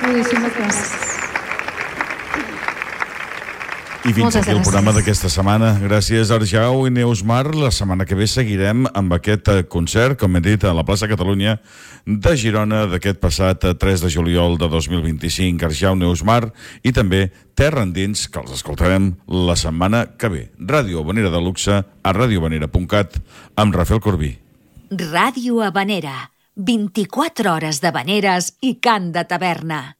Moltíssimes gràcies. I fins aquí el programa d'aquesta setmana. Gràcies, Arjau i Neus Mar. La setmana que ve seguirem amb aquest concert, com he dit, a la plaça Catalunya de Girona d'aquest passat 3 de juliol de 2025. Arjau, Neus Mar i també Terra Endins, que els escoltarem la setmana que ve. Ràdio Habanera de luxe a radiohabanera.cat amb Rafael Corbí. Ràdio Habanera, 24 hores d'habaneres i cant de taverna.